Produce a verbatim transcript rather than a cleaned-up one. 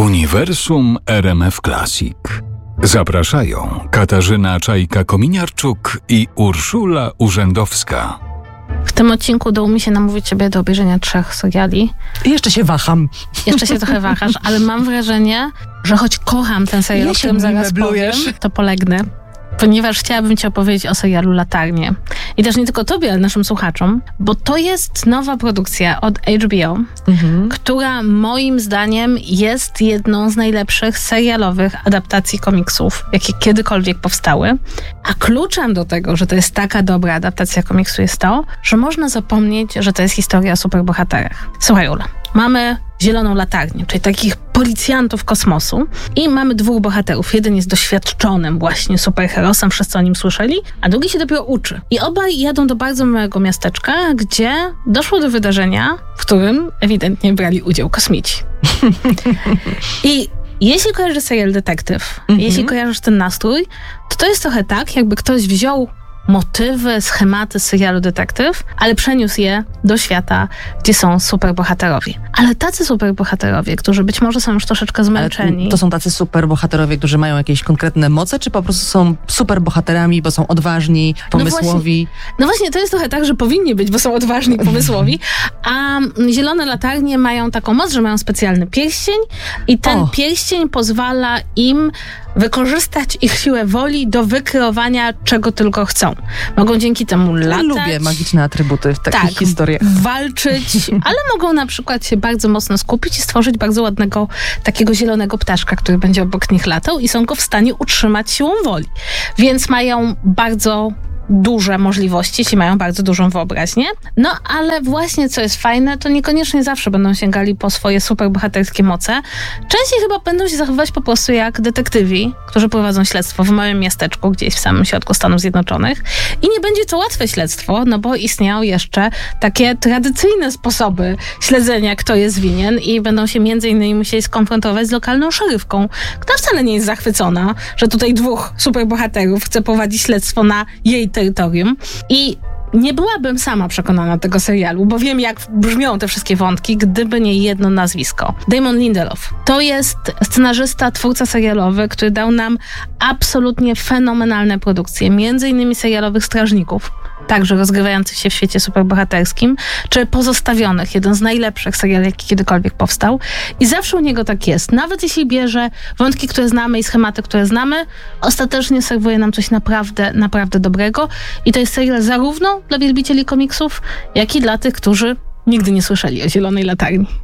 Uniwersum R M F Classic. Zapraszają Katarzyna Czajka-Kominiarczuk i Urszula Urzędowska. W tym odcinku udało mi się namówić ciebie do obejrzenia trzech seriali. I jeszcze się waham. Jeszcze się trochę wahasz, ale mam wrażenie, że choć kocham ten serial, o którym zaraz powiem, to polegnę. Ponieważ chciałabym ci opowiedzieć o serialu Latarnie. I też nie tylko tobie, ale naszym słuchaczom, bo to jest nowa produkcja od H B O, mhm. która moim zdaniem jest jedną z najlepszych serialowych adaptacji komiksów, jakie kiedykolwiek powstały. A kluczem do tego, że to jest taka dobra adaptacja komiksu, jest to, że można zapomnieć, że to jest historia o superbohaterach. Słuchaj, Ula, mamy zieloną latarnię, czyli takich policjantów kosmosu i mamy dwóch bohaterów. Jeden jest doświadczonym właśnie superherosem, wszyscy o nim słyszeli, a drugi się dopiero uczy. I obaj jadą do bardzo małego miasteczka, gdzie doszło do wydarzenia, w którym ewidentnie brali udział kosmici. I jeśli kojarzysz serial Detektyw, mhm. jeśli kojarzysz ten nastrój, to to jest trochę tak, jakby ktoś wziął motywy, schematy z serialu Detektyw, ale przeniósł je do świata, gdzie są superbohaterowie. Ale tacy superbohaterowie, którzy być może są już troszeczkę zmęczeni. Ale to są tacy superbohaterowie, którzy mają jakieś konkretne moce, czy po prostu są superbohaterami, bo są odważni, pomysłowi? No właśnie, no właśnie, to jest trochę tak, że powinni być, bo są odważni, pomysłowi, a zielone latarnie mają taką moc, że mają specjalny pierścień i ten o. pierścień pozwala im wykorzystać ich siłę woli do wykreowania czego tylko chcą. Mogą dzięki temu latać. Ja lubię magiczne atrybuty w takich tak, historiach. walczyć, ale mogą na przykład się bardzo mocno skupić i stworzyć bardzo ładnego takiego zielonego ptaszka, który będzie obok nich latał i są go w stanie utrzymać siłą woli. Więc mają bardzo duże możliwości, jeśli mają bardzo dużą wyobraźnię. No, ale właśnie co jest fajne, to niekoniecznie zawsze będą sięgali po swoje superbohaterskie moce. Częściej chyba będą się zachowywać po prostu jak detektywi, którzy prowadzą śledztwo w małym miasteczku, gdzieś w samym środku Stanów Zjednoczonych. I nie będzie to łatwe śledztwo, no bo istnieją jeszcze takie tradycyjne sposoby śledzenia, kto jest winien i będą się między innymi musieli skonfrontować z lokalną szeryfką, która wcale nie jest zachwycona, że tutaj dwóch superbohaterów chce prowadzić śledztwo na jej terytorium. I nie byłabym sama przekonana tego serialu, bo wiem, jak brzmią te wszystkie wątki, gdyby nie jedno nazwisko. Damon Lindelof. To jest scenarzysta, twórca serialowy, który dał nam absolutnie fenomenalne produkcje, między innymi serialowych Strażników, także rozgrywających się w świecie superbohaterskim, czy Pozostawionych, jeden z najlepszych seriali, jaki kiedykolwiek powstał. I zawsze u niego tak jest. Nawet jeśli bierze wątki, które znamy i schematy, które znamy, ostatecznie serwuje nam coś naprawdę, naprawdę dobrego. I to jest serial zarówno dla wielbicieli komiksów, jak i dla tych, którzy nigdy nie słyszeli o Zielonej Latarni.